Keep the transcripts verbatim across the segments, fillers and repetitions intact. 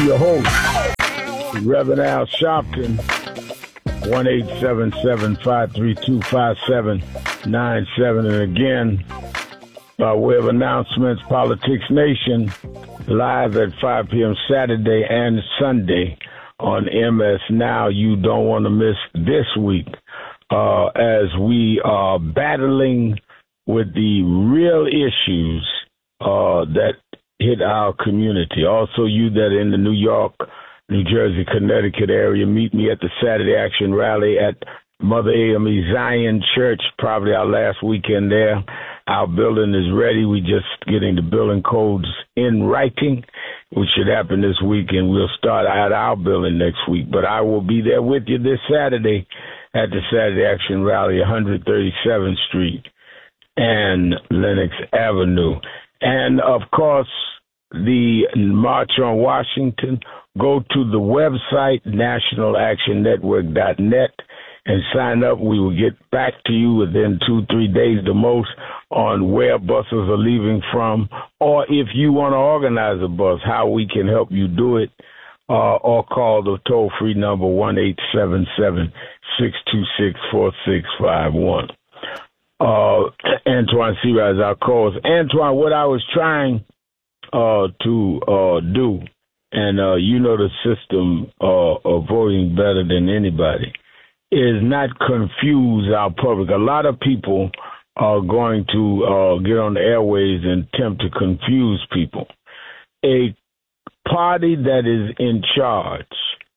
your host, Reverend Al Sharpton, one eight seven seven, five three two, five seven nine seven. And again, by way of announcements, Politics Nation, live at five p.m. Saturday and Sunday on M S Now. You don't want to miss this week uh, as we are battling with the real issues uh, that hit our community. Also, you that are in the New York, New Jersey, Connecticut area, meet me at the Saturday Action Rally at Mother A M E Zion Church, probably our last weekend there. Our building is ready. We're just getting the building codes in writing, which should happen this week, and we'll start at our building next week. But I will be there with you this Saturday at the Saturday Action Rally, one thirty-seventh Street and Lenox Avenue. And, of course, the March on Washington, go to the website, national action network dot net, and sign up. We will get back to you within two, three days the most on where buses are leaving from, or if you want to organize a bus, how we can help you do it, uh, or call the toll-free number one eight seven seven, six two six, four six five one. Uh, Antoine Sira is our co-host. Antoine, what I was trying uh, to uh, do, and uh, you know the system uh, of voting better than anybody, is not confuse our public. A lot of people are going to uh, get on the airways and attempt to confuse people. A party that is in charge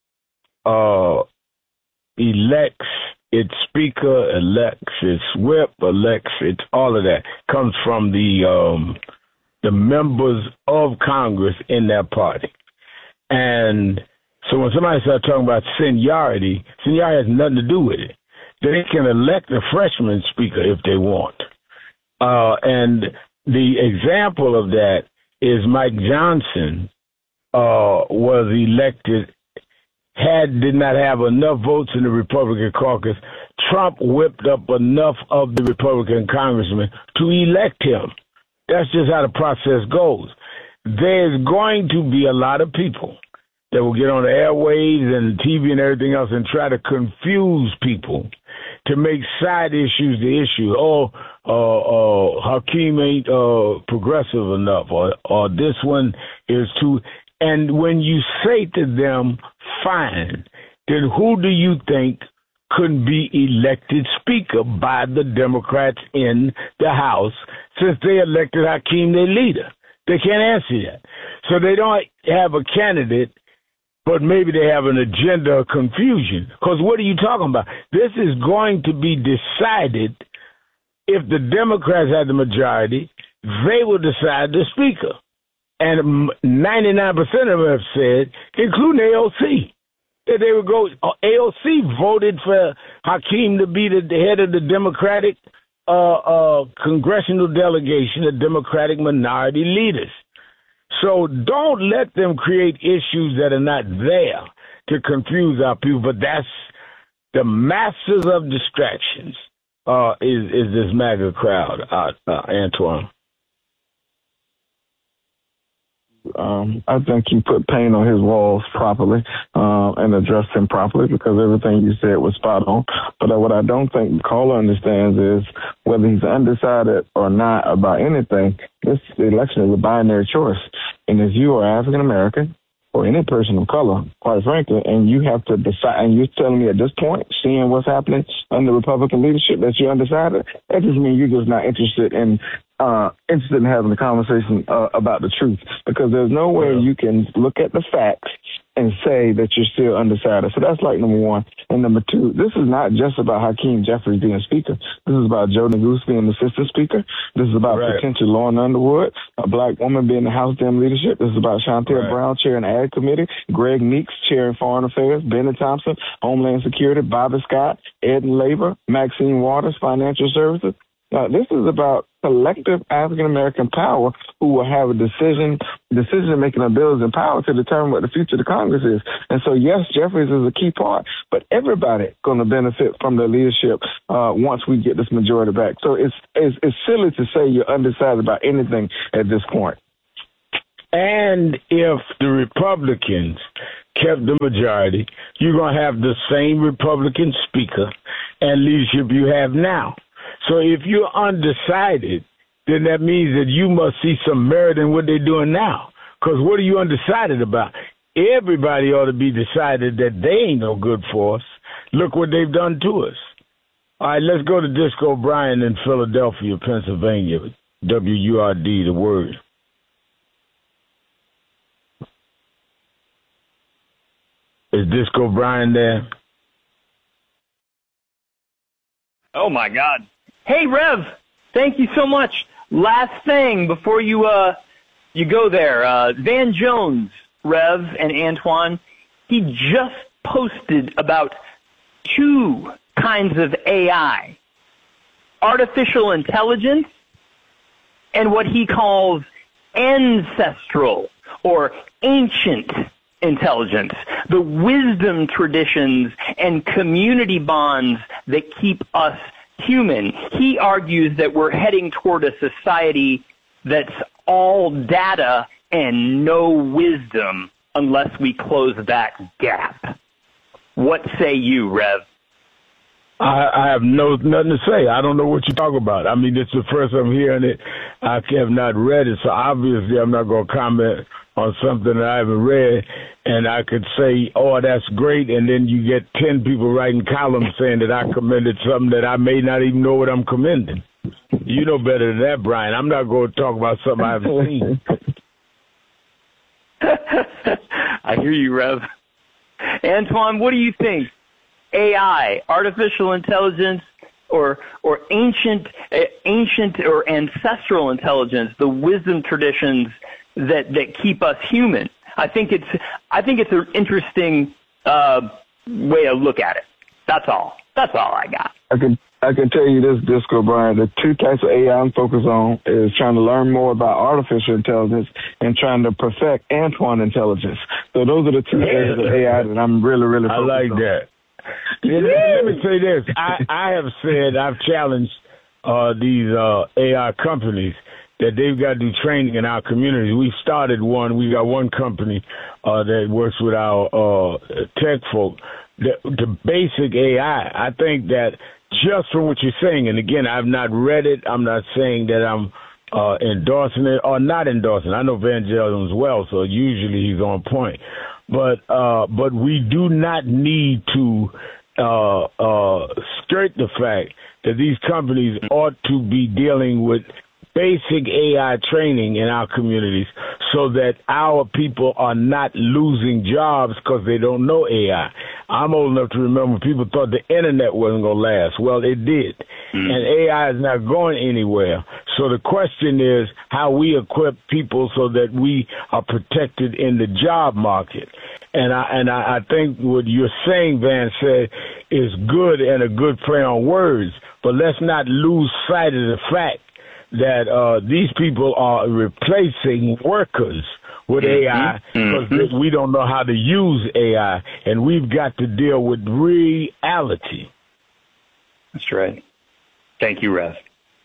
uh, elects its speaker, elects its whip, elects its all of that comes from the um, the members of Congress in that party. And so when somebody starts talking about seniority, seniority has nothing to do with it. They can elect a freshman speaker if they want. Uh, and the example of that is Mike Johnson uh, was elected, had did not have enough votes in the Republican caucus. Trump whipped up enough of the Republican congressmen to elect him. That's just how the process goes. There's going to be a lot of people that will get on the airwaves and T V and everything else and try to confuse people to make side issues the issue. Oh, uh, uh, Hakeem ain't uh, progressive enough, or, or this one is too. And when you say to them, fine, then who do you think could be elected speaker by the Democrats in the House since they elected Hakeem their leader? They can't answer that. So they don't have a candidate, but maybe they have an agenda of confusion. Because what are you talking about? This is going to be decided if the Democrats have the majority, they will decide the speaker. And ninety-nine percent of them have said, including A O C, that they would go. A O C voted for Hakeem to be the, the head of the Democratic uh, uh, congressional delegation, the Democratic minority leaders. So don't let them create issues that are not there to confuse our people. But that's the masters of distractions uh, is, is this MAGA crowd, uh, uh, Antoine. Um, I think you put paint on his walls properly uh, and addressed him properly, because everything you said was spot on. But uh, what I don't think the caller understands is whether he's undecided or not about anything, this election is a binary choice. And if you are African American or any person of color, quite frankly, and you have to decide, and you're telling me at this point, seeing what's happening under Republican leadership, that you're undecided, that just means you're just not interested in uh, interested in having a conversation uh, about the truth, because there's no way you can look at the facts and say that you're still undecided. So that's like number one. And number two, this is not just about Hakeem Jeffries being speaker. This is about Joe Neguse being the assistant speaker. This is about right. potential Lauren Underwood, a black woman being the House Dem leadership. This is about Chantel right. Brown chairing the Ag Committee, Greg Meeks chairing Foreign Affairs, Benny Thompson, Homeland Security, Bobby Scott, Ed and Labor, Maxine Waters, Financial Services. Now, this is about collective African-American power who will have a decision, decision-making abilities and power to determine what the future of the Congress is. And so, yes, Jeffries is a key part, but everybody going to benefit from their leadership uh, once we get this majority back. So it's, it's it's silly to say you're undecided about anything at this point. And if the Republicans kept the majority, you're going to have the same Republican speaker and leadership you have now. So if you're undecided, then that means that you must see some merit in what they're doing now. Because what are you undecided about? Everybody ought to be decided that they ain't no good for us. Look what they've done to us. All right, let's go to Disco Brian in Philadelphia, Pennsylvania. W U R D, the word. Is Disco Brian there? Oh, my God. Hey, Rev, thank you so much. Last thing before you uh you go there, uh, Van Jones, Rev, and Antoine, he just posted about two kinds of A I, artificial intelligence and what he calls ancestral or ancient intelligence, the wisdom traditions and community bonds that keep us human. He argues that we're heading toward a society that's all data and no wisdom unless we close that gap. What say you, Rev? I, I have no nothing to say. I don't know what you're talking about. I mean, it's the first I'm hearing it. I have not read it, so obviously I'm not going to comment on something that I haven't read. And I could say, oh, that's great, and then you get ten people writing columns saying that I commended something that I may not even know what I'm commending. You know better than that, Brian. I'm not going to talk about something I haven't seen. I hear you, Rev. Antoine, what do you think? A I, artificial intelligence, or or ancient, uh, ancient or ancestral intelligence, the wisdom traditions that, that keep us human. I think it's I think it's an interesting uh, way to look at it. That's all. That's all I got. I can I can tell you this, Disco Brian. The two types of A I I'm focused on is trying to learn more about artificial intelligence and trying to perfect Antoine intelligence. So those are the two areas of A I that I'm really, really focused on. I like on. that. Let me, let me say this. I, I have said, I've challenged uh, these uh, A I companies that they've got to do training in our communities. We've started one. We got one company uh, that works with our uh, tech folk. The, the basic A I, I think that just from what you're saying, and again, I've not read it. I'm not saying that I'm uh, endorsing it or not endorsing it. I know Van Jones well, so usually he's on point. But uh, but we do not need to uh, uh, skirt the fact that these companies ought to be dealing with basic A I training in our communities so that our people are not losing jobs because they don't know A I. I'm old enough to remember people thought the internet wasn't going to last. Well, it did. Mm. And A I is not going anywhere. So the question is how we equip people so that we are protected in the job market. And I and I, I think what you're saying, Van said, is good and a good play on words. But let's not lose sight of the fact that uh, these people are replacing workers with A I because mm-hmm. we don't know how to use A I, and we've got to deal with reality. That's right. Thank you, Rev.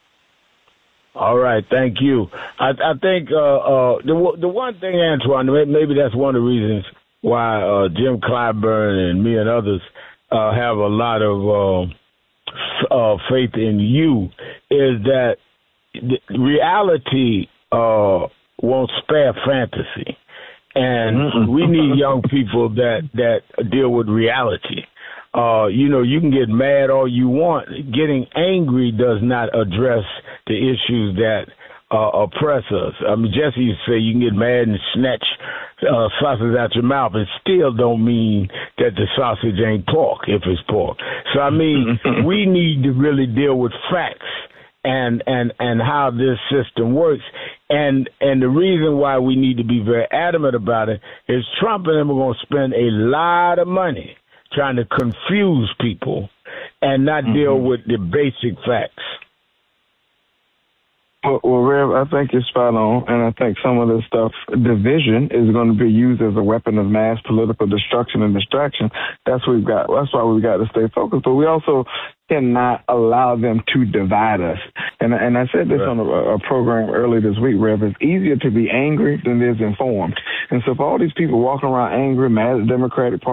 All right, thank you. I, I think uh, uh, the the one thing, Antoine, maybe that's one of the reasons why uh, Jim Clyburn and me and others uh, have a lot of uh, f- uh, faith in you, is that the reality uh, won't spare fantasy, and mm-hmm. we need young people that that deal with reality. Uh, you know, you can get mad all you want. Getting angry does not address the issues that uh, oppress us. I mean, Jesse used to say you can get mad and snatch uh, sausage out your mouth. It still don't mean that the sausage ain't pork if it's pork. So, I mean, we need to really deal with facts and and and how this system works. And and the reason why we need to be very adamant about it is Trump and them are going to spend a lot of money trying to confuse people and not mm-hmm. deal with the basic facts. Well, well, Rev, I think you're spot on, and I think some of this stuff, division, is going to be used as a weapon of mass political destruction and distraction. That's what we've got. That's why we've got to stay focused. But we also cannot allow them to divide us. And and I said this right. on a, a program earlier this week, Rev. It's easier to be angry than it is informed. And so for all these people walking around angry, mad at the Democratic Party,